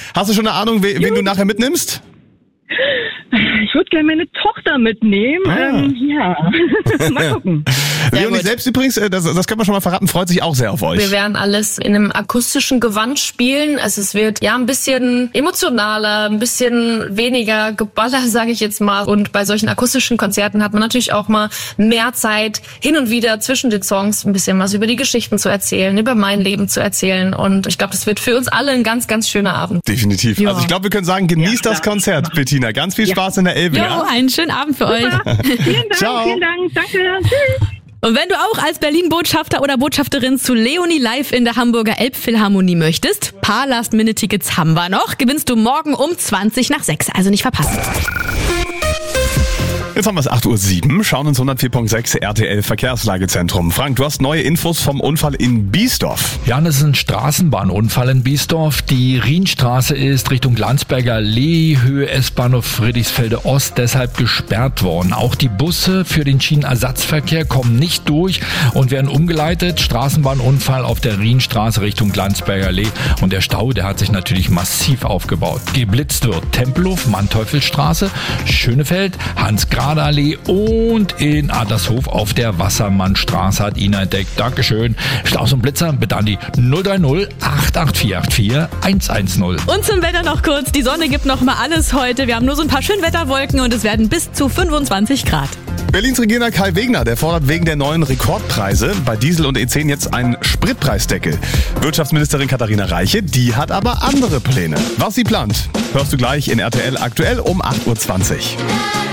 Hast du schon eine Ahnung, wen du nachher mitnimmst? Ich würde gerne meine Tochter mitnehmen. Mal gucken. Leonie selbst übrigens, das können wir schon mal verraten, freut sich auch sehr auf euch. Wir werden alles in einem akustischen Gewand spielen. Also es wird ein bisschen emotionaler, ein bisschen weniger Geballer, sage ich jetzt mal. Und bei solchen akustischen Konzerten hat man natürlich auch mal mehr Zeit, hin und wieder zwischen den Songs ein bisschen was über die Geschichten zu erzählen, über mein Leben zu erzählen. Und ich glaube, das wird für uns alle ein ganz, ganz schöner Abend. Definitiv. Ja. Also ich glaube, wir können sagen, genießt das Konzert, Bettina. Ganz viel Spaß in der Elbe. Jo, einen schönen Abend für euch. Vielen Dank, Ciao. vielen Dank. Danke. Tschüss. Und wenn du auch als Berlin-Botschafter oder Botschafterin zu Leonie live in der Hamburger Elbphilharmonie möchtest, paar Last-Minute-Tickets haben wir noch, gewinnst du morgen um 6:20, also nicht verpassen. Jetzt haben wir es 8:07 Uhr, schauen uns 104.6 RTL Verkehrslagezentrum. Frank, du hast neue Infos vom Unfall in Biesdorf. Ja, das ist ein Straßenbahnunfall in Biesdorf. Die Rienstraße ist Richtung Landsberger Allee, Höhe S-Bahnhof Friedrichsfelde Ost, deshalb gesperrt worden. Auch die Busse für den Schienenersatzverkehr kommen nicht durch und werden umgeleitet. Straßenbahnunfall auf der Rienstraße Richtung Landsberger Allee. Und der Stau, der hat sich natürlich massiv aufgebaut. Geblitzt wird Tempelhof, Manteuffelstraße, Schönefeld, Hans-Grader Allee und in Adlershof auf der Wassermannstraße hat ihn entdeckt. Dankeschön. Staus und Blitzer bitte an die 030 88484 110. Und zum Wetter noch kurz. Die Sonne gibt noch mal alles heute. Wir haben nur so ein paar Schönwetterwolken und es werden bis zu 25 Grad. Berlins Regierender Kai Wegner, der fordert wegen der neuen Rekordpreise bei Diesel und E10 jetzt einen Spritpreisdeckel. Wirtschaftsministerin Katharina Reiche, die hat aber andere Pläne. Was sie plant, hörst du gleich in RTL aktuell um 8:20 Uhr.